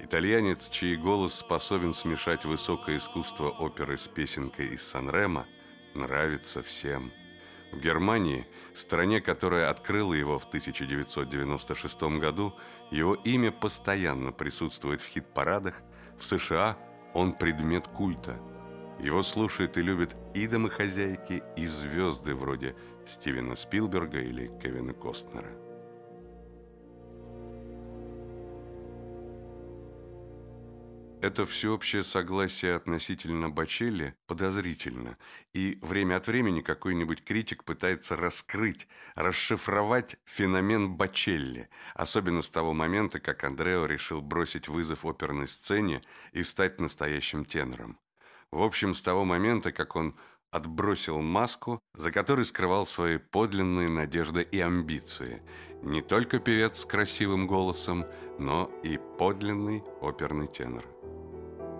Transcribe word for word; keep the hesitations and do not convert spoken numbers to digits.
Итальянец, чей голос способен смешать высокое искусство оперы с песенкой из Сан-Ремо, нравится всем. В Германии, стране, которая открыла его в тысяча девятьсот девяносто шестом году, его имя постоянно присутствует в хит-парадах. В США он предмет культа. Его слушают и любят и домохозяйки, и звезды вроде Стивена Спилберга или Кевина Костнера. Это всеобщее согласие относительно Бочелли подозрительно, и время от времени какой-нибудь критик пытается раскрыть, расшифровать феномен Бочелли, особенно с того момента, как Андреа решил бросить вызов оперной сцене и стать настоящим тенором. В общем, с того момента, как он отбросил маску, за которой скрывал свои подлинные надежды и амбиции. Не только певец с красивым голосом, но и подлинный оперный тенор.